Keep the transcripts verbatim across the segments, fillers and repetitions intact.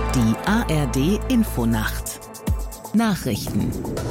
Die A R D-Infonacht. Nachrichten.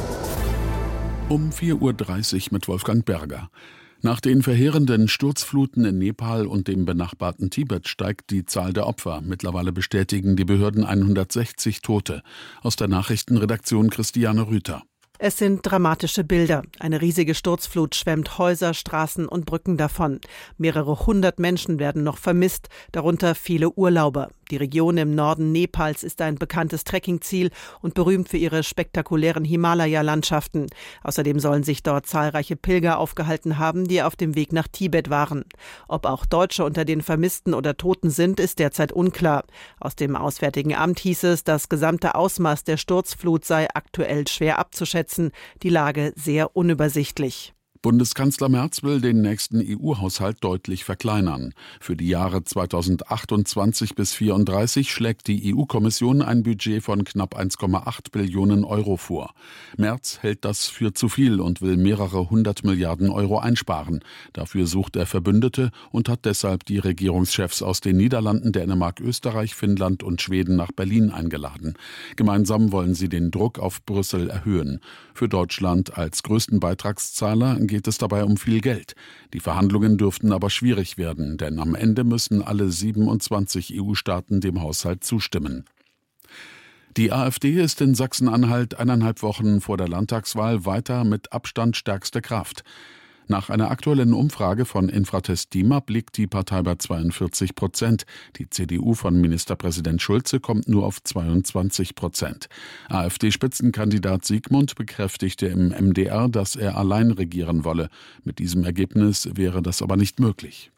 Um vier Uhr dreißig mit Wolfgang Berger. Nach den verheerenden Sturzfluten in Nepal und dem benachbarten Tibet steigt die Zahl der Opfer. Mittlerweile bestätigen die Behörden hundertsechzig Tote. Aus der Nachrichtenredaktion Christiane Rüther. Es sind dramatische Bilder. Eine riesige Sturzflut schwemmt Häuser, Straßen und Brücken davon. Mehrere hundert Menschen werden noch vermisst, darunter viele Urlauber. Die Region im Norden Nepals ist ein bekanntes Trekkingziel und berühmt für ihre spektakulären Himalaya-Landschaften. Außerdem sollen sich dort zahlreiche Pilger aufgehalten haben, die auf dem Weg nach Tibet waren. Ob auch Deutsche unter den Vermissten oder Toten sind, ist derzeit unklar. Aus dem Auswärtigen Amt hieß es, das gesamte Ausmaß der Sturzflut sei aktuell schwer abzuschätzen, die Lage sehr unübersichtlich. Bundeskanzler Merz will den nächsten E U-Haushalt deutlich verkleinern. Für die Jahre zweitausendachtundzwanzig bis zweitausendvierunddreißig schlägt die E U-Kommission ein Budget von knapp eins Komma acht Billionen Euro vor. Merz hält das für zu viel und will mehrere hundert Milliarden Euro einsparen. Dafür sucht er Verbündete und hat deshalb die Regierungschefs aus den Niederlanden, Dänemark, Österreich, Finnland und Schweden nach Berlin eingeladen. Gemeinsam wollen sie den Druck auf Brüssel erhöhen. Für Deutschland als größten Beitragszahler geht es dabei um viel Geld. Die Verhandlungen dürften aber schwierig werden, denn am Ende müssen alle siebenundzwanzig E U-Staaten dem Haushalt zustimmen. Die AfD ist in Sachsen-Anhalt eineinhalb Wochen vor der Landtagswahl weiter mit Abstand stärkste Kraft. Nach einer aktuellen Umfrage von Infratest DIMAP liegt die Partei bei zweiundvierzig Prozent. Die C D U von Ministerpräsident Schulze kommt nur auf zweiundzwanzig Prozent. AfD-Spitzenkandidat Siegmund bekräftigte im M D R, dass er allein regieren wolle. Mit diesem Ergebnis wäre das aber nicht möglich.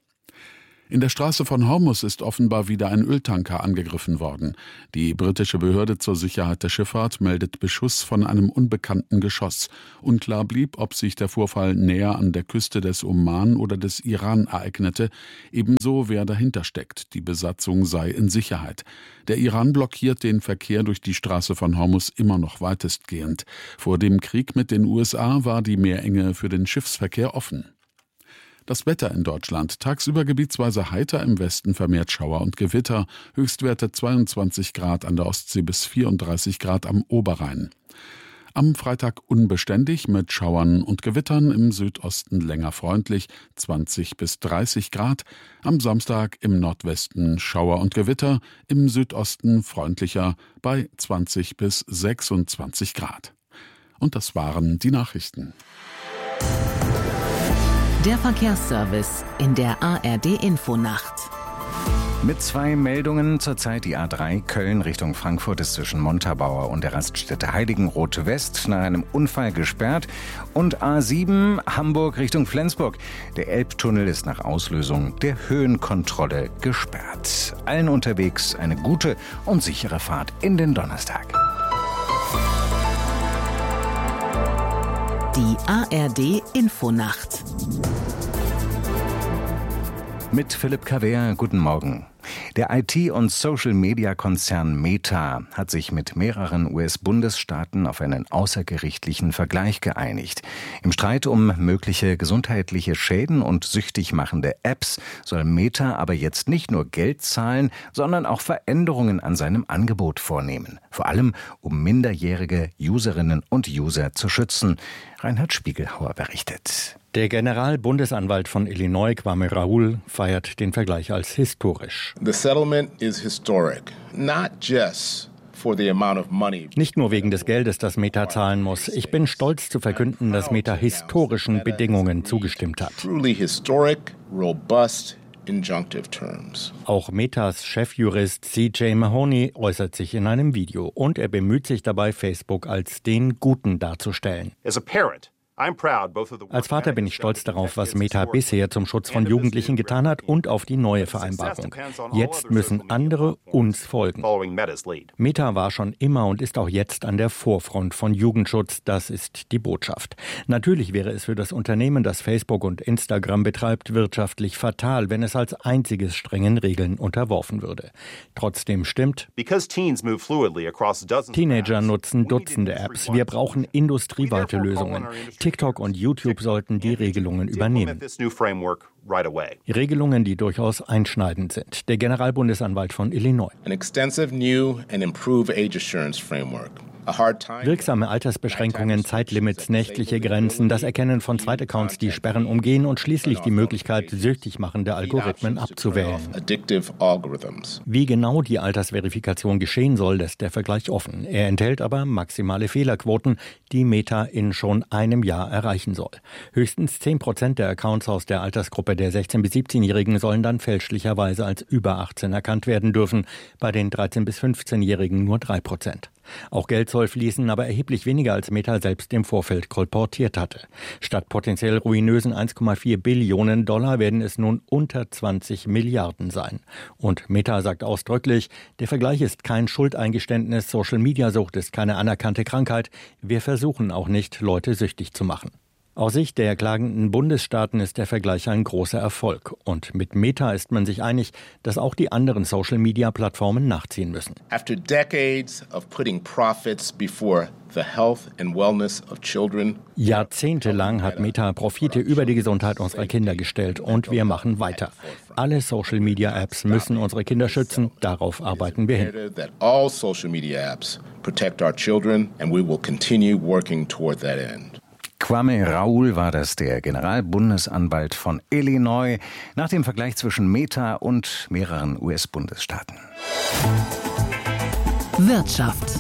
In der Straße von Hormuz ist offenbar wieder ein Öltanker angegriffen worden. Die britische Behörde zur Sicherheit der Schifffahrt meldet Beschuss von einem unbekannten Geschoss. Unklar blieb, ob sich der Vorfall näher an der Küste des Oman oder des Iran ereignete. Ebenso, wer dahinter steckt. Die Besatzung sei in Sicherheit. Der Iran blockiert den Verkehr durch die Straße von Hormuz immer noch weitestgehend. Vor dem Krieg mit den U S A war die Meerenge für den Schiffsverkehr offen. Das Wetter in Deutschland. Tagsüber gebietsweise heiter, im Westen vermehrt Schauer und Gewitter. Höchstwerte zweiundzwanzig Grad an der Ostsee bis vierunddreißig Grad am Oberrhein. Am Freitag unbeständig mit Schauern und Gewittern, im Südosten länger freundlich, zwanzig bis dreißig Grad. Am Samstag im Nordwesten Schauer und Gewitter, im Südosten freundlicher bei zwanzig bis sechsundzwanzig Grad. Und das waren die Nachrichten. Der Verkehrsservice in der A R D-Infonacht. Mit zwei Meldungen zurzeit die A drei Köln Richtung Frankfurt ist zwischen Montabaur und der Raststätte Heiligenroth West nach einem Unfall gesperrt und A sieben Hamburg Richtung Flensburg. Der Elbtunnel ist nach Auslösung der Höhenkontrolle gesperrt. Allen unterwegs eine gute und sichere Fahrt in den Donnerstag. Die A R D-Infonacht. Mit Philipp Kaver, guten Morgen. Der I T- und Social-Media-Konzern Meta hat sich mit mehreren U S-Bundesstaaten auf einen außergerichtlichen Vergleich geeinigt. Im Streit um mögliche gesundheitliche Schäden und süchtig machende Apps soll Meta aber jetzt nicht nur Geld zahlen, sondern auch Veränderungen an seinem Angebot vornehmen. Vor allem, um minderjährige Userinnen und User zu schützen. Reinhard Spiegelhauer berichtet. Der Generalbundesanwalt von Illinois, Kwame Raoul, feiert den Vergleich als historisch. The settlement is historic, not just for the amount of money. Nicht nur wegen des Geldes, das Meta zahlen muss. Ich bin stolz zu verkünden, dass Meta historischen Bedingungen zugestimmt hat. Truly historic, robust, injunctive terms. Auch Metas Chefjurist C J Mahoney äußert sich in einem Video und er bemüht sich dabei, Facebook als den Guten darzustellen. As a parent, Als Vater bin ich stolz darauf, was Meta bisher zum Schutz von Jugendlichen getan hat und auf die neue Vereinbarung. Jetzt müssen andere uns folgen. Meta war schon immer und ist auch jetzt an der Vorfront von Jugendschutz. Das ist die Botschaft. Natürlich wäre es für das Unternehmen, das Facebook und Instagram betreibt, wirtschaftlich fatal, wenn es als einziges strengen Regeln unterworfen würde. Trotzdem stimmt, Teenager nutzen Dutzende Apps. Wir brauchen industrieweite Lösungen. TikTok und YouTube sollten die Regelungen übernehmen. Regelungen, die durchaus einschneidend sind. Der Generalbundesanwalt von Illinois. An extensive new and improved age assurance framework. Wirksame Altersbeschränkungen, Zeitlimits, nächtliche Grenzen, das Erkennen von Zweitaccounts, die Sperren umgehen und schließlich die Möglichkeit, süchtig machende Algorithmen abzuwählen. Wie genau die Altersverifikation geschehen soll, lässt der Vergleich offen. Er enthält aber maximale Fehlerquoten, die Meta in schon einem Jahr erreichen soll. Höchstens zehn Prozent der Accounts aus der Altersgruppe der sechzehn- bis siebzehnjährigen sollen dann fälschlicherweise als über achtzehn erkannt werden dürfen, bei den dreizehn- bis fünfzehnjährigen nur drei Prozent. Auch Geld soll fließen, aber erheblich weniger als Meta selbst im Vorfeld kolportiert hatte. Statt potenziell ruinösen eins Komma vier Billionen Dollar werden es nun unter zwanzig Milliarden sein. Und Meta sagt ausdrücklich, der Vergleich ist kein Schuldeingeständnis, Social-Media-Sucht ist keine anerkannte Krankheit. Wir versuchen auch nicht, Leute süchtig zu machen. Aus Sicht der klagenden Bundesstaaten ist der Vergleich ein großer Erfolg. Und mit Meta ist man sich einig, dass auch die anderen Social-Media-Plattformen nachziehen müssen. After decades of putting profits before the health and wellness of children. Jahrzehntelang hat Meta Profite über die Gesundheit unserer Kinder gestellt und wir machen weiter. Alle Social-Media-Apps müssen unsere Kinder schützen, darauf arbeiten wir hin. All Social-Media-Apps protect our children and we will continue working toward that end. Kwame Raoul war das, der Generalbundesanwalt von Illinois, nach dem Vergleich zwischen Meta und mehreren U S-Bundesstaaten. Wirtschaft.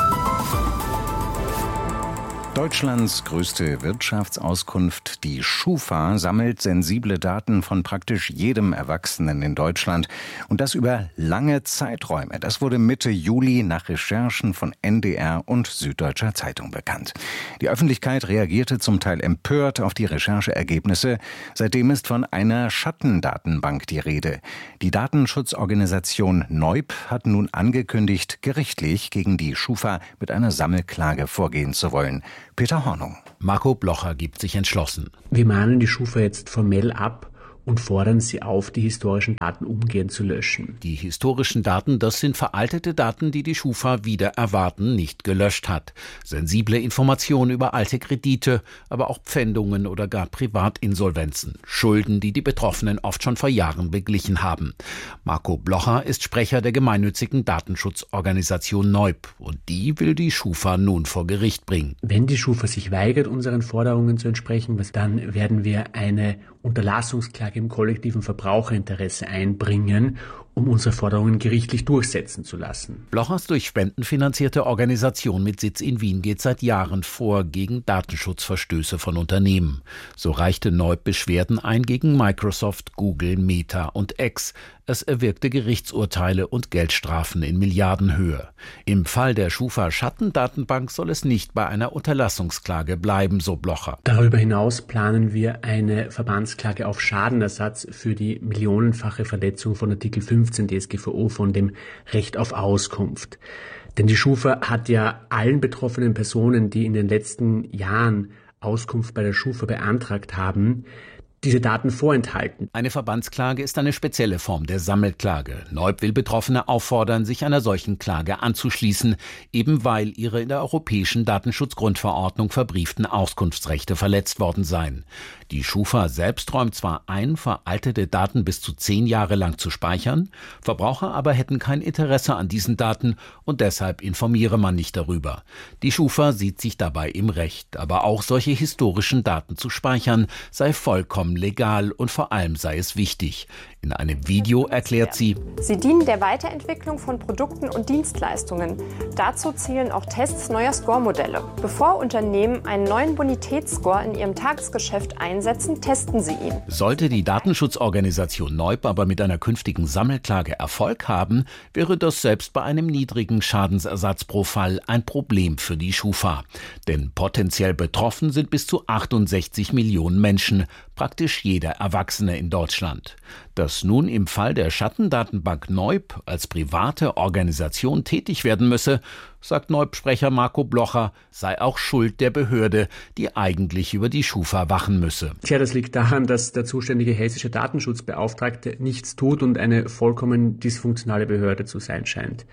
Deutschlands größte Wirtschaftsauskunft, die Schufa, sammelt sensible Daten von praktisch jedem Erwachsenen in Deutschland. Und das über lange Zeiträume. Das wurde Mitte Juli nach Recherchen von N D R und Süddeutscher Zeitung bekannt. Die Öffentlichkeit reagierte zum Teil empört auf die Rechercheergebnisse. Seitdem ist von einer Schattendatenbank die Rede. Die Datenschutzorganisation Neub hat nun angekündigt, gerichtlich gegen die Schufa mit einer Sammelklage vorgehen zu wollen. Peter Hornung. Marco Blocher gibt sich entschlossen. Wir mahnen die Schufa jetzt formell ab und fordern sie auf, die historischen Daten umgehend zu löschen. Die historischen Daten, das sind veraltete Daten, die die Schufa wider Erwarten nicht gelöscht hat. Sensible Informationen über alte Kredite, aber auch Pfändungen oder gar Privatinsolvenzen. Schulden, die die Betroffenen oft schon vor Jahren beglichen haben. Marco Blocher ist Sprecher der gemeinnützigen Datenschutzorganisation Neub und die will die Schufa nun vor Gericht bringen. Wenn die Schufa sich weigert, unseren Forderungen zu entsprechen, dann werden wir eine Unterlassungsklage im kollektiven Verbraucherinteresse einbringen, um unsere Forderungen gerichtlich durchsetzen zu lassen. Blochers durch Spenden finanzierte Organisation mit Sitz in Wien geht seit Jahren vor gegen Datenschutzverstöße von Unternehmen. So reichte Neub Beschwerden ein gegen Microsoft, Google, Meta und X. Es erwirkte Gerichtsurteile und Geldstrafen in Milliardenhöhe. Im Fall der Schufa-Schattendatenbank soll es nicht bei einer Unterlassungsklage bleiben, so Blocher. Darüber hinaus planen wir eine Verbandsklage auf Schadenersatz für die millionenfache Verletzung von Artikel fünfzehn D S G V O von dem Recht auf Auskunft. Denn die Schufa hat ja allen betroffenen Personen, die in den letzten Jahren Auskunft bei der Schufa beantragt haben, diese Daten vorenthalten. Eine Verbandsklage ist eine spezielle Form der Sammelklage. Neub will Betroffene auffordern, sich einer solchen Klage anzuschließen, eben weil ihre in der Europäischen Datenschutzgrundverordnung verbrieften Auskunftsrechte verletzt worden seien. Die Schufa selbst räumt zwar ein, veraltete Daten bis zu zehn Jahre lang zu speichern, Verbraucher aber hätten kein Interesse an diesen Daten und deshalb informiere man nicht darüber. Die Schufa sieht sich dabei im Recht, aber auch solche historischen Daten zu speichern sei vollkommen legal und vor allem sei es wichtig. In einem Video erklärt sie: Sie dienen der Weiterentwicklung von Produkten und Dienstleistungen. Dazu zählen auch Tests neuer Score-Modelle. Bevor Unternehmen einen neuen Bonitätsscore in ihrem Tagesgeschäft einsetzen, testen sie ihn. Sollte die Datenschutzorganisation Neub aber mit einer künftigen Sammelklage Erfolg haben, wäre das selbst bei einem niedrigen Schadensersatz pro Fall ein Problem für die Schufa. Denn potenziell betroffen sind bis zu achtundsechzig Millionen Menschen, praktisch jeder Erwachsene in Deutschland. Dass nun im Fall der Schattendatenbank Neub als private Organisation tätig werden müsse, sagt Neub-Sprecher Marco Blocher, sei auch Schuld der Behörde, die eigentlich über die Schufa wachen müsse. Tja, das liegt daran, dass der zuständige hessische Datenschutzbeauftragte nichts tut und eine vollkommen dysfunktionale Behörde zu sein scheint.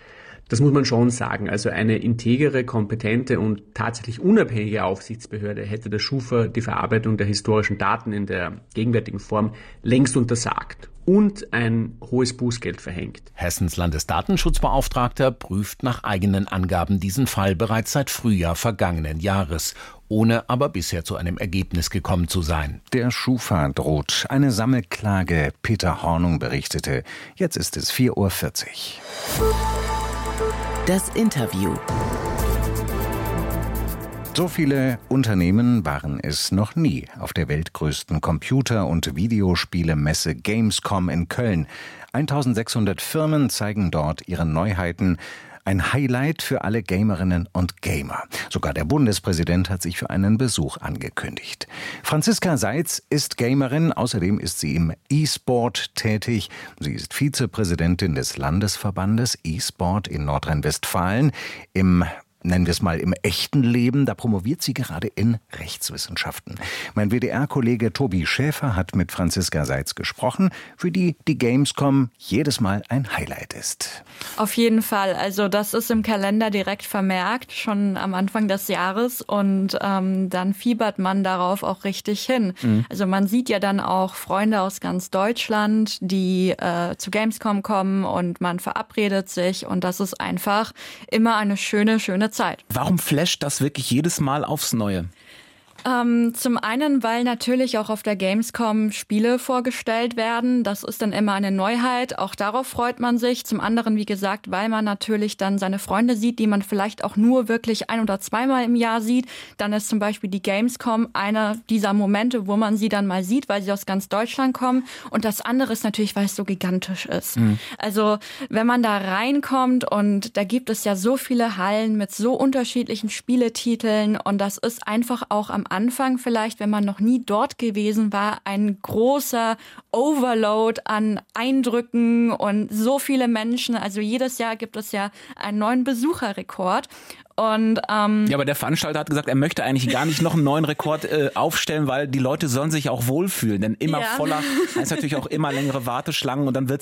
Das muss man schon sagen. Also eine integere, kompetente und tatsächlich unabhängige Aufsichtsbehörde hätte der Schufa die Verarbeitung der historischen Daten in der gegenwärtigen Form längst untersagt und ein hohes Bußgeld verhängt. Hessens Landesdatenschutzbeauftragter prüft nach eigenen Angaben diesen Fall bereits seit Frühjahr vergangenen Jahres, ohne aber bisher zu einem Ergebnis gekommen zu sein. Der Schufa droht eine Sammelklage. Peter Hornung berichtete. Jetzt ist es vier Uhr vierzig. Das Interview. So viele Unternehmen waren es noch nie auf der weltgrößten Computer- und Videospielemesse Gamescom in Köln. eintausendsechshundert Firmen zeigen dort ihre Neuheiten. Ein Highlight für alle Gamerinnen und Gamer. Sogar der Bundespräsident hat sich für einen Besuch angekündigt. Franziska Seitz ist Gamerin, außerdem ist sie im E-Sport tätig. Sie ist Vizepräsidentin des Landesverbandes E-Sport in Nordrhein-Westfalen. Im Nennen wir es mal im echten Leben, da promoviert sie gerade in Rechtswissenschaften. Mein W D R-Kollege Tobi Schäfer hat mit Franziska Seitz gesprochen, für die die Gamescom jedes Mal ein Highlight ist. Auf jeden Fall, also das ist im Kalender direkt vermerkt, schon am Anfang des Jahres und ähm, dann fiebert man darauf auch richtig hin. Mhm. Also man sieht ja dann auch Freunde aus ganz Deutschland, die äh, zu Gamescom kommen und man verabredet sich und das ist einfach immer eine schöne, schöne Zeit. Warum flasht das wirklich jedes Mal aufs Neue? Ähm, zum einen, weil natürlich auch auf der Gamescom Spiele vorgestellt werden. Das ist dann immer eine Neuheit. Auch darauf freut man sich. Zum anderen, wie gesagt, weil man natürlich dann seine Freunde sieht, die man vielleicht auch nur wirklich ein- oder zweimal im Jahr sieht. Dann ist zum Beispiel die Gamescom einer dieser Momente, wo man sie dann mal sieht, weil sie aus ganz Deutschland kommen. Und das andere ist natürlich, weil es so gigantisch ist. Mhm. Also wenn man da reinkommt und da gibt es ja so viele Hallen mit so unterschiedlichen Spieletiteln und das ist einfach auch am Anfang vielleicht, wenn man noch nie dort gewesen war, ein großer Overload an Eindrücken und so viele Menschen. Also jedes Jahr gibt es ja einen neuen Besucherrekord. Und, ähm, ja, aber der Veranstalter hat gesagt, er möchte eigentlich gar nicht noch einen neuen Rekord äh, aufstellen, weil die Leute sollen sich auch wohlfühlen. Denn immer ja. voller heißt natürlich auch immer längere Warteschlangen und dann wird